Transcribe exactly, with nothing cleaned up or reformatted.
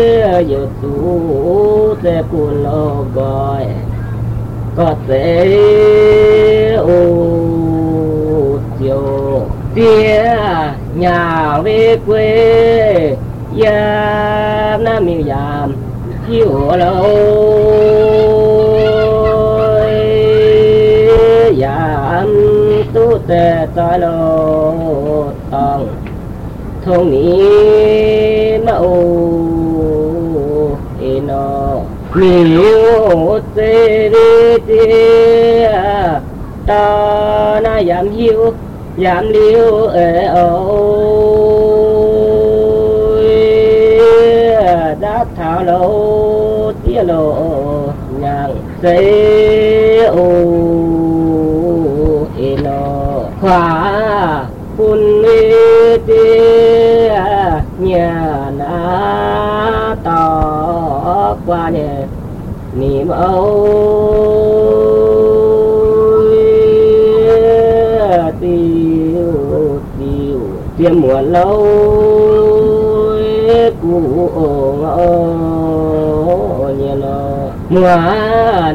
giờ chú sẽ cuốn lo gọi có thể ô chiều tia nhà về quê ya nam miêu yam chiều lâu yam tu tê tai lo tòng thôn ní mẫu ino miêu tê đi tia ta na yam hiu yam liu ê ôi đã thảo lâu tia lộ nhang tê ô ino khóa phun tia nhà na tỏ qua nhẹ niềm ôi tiêu tiêu tiêm mùa lâu cụ ồn ồn nhẹ nó mùa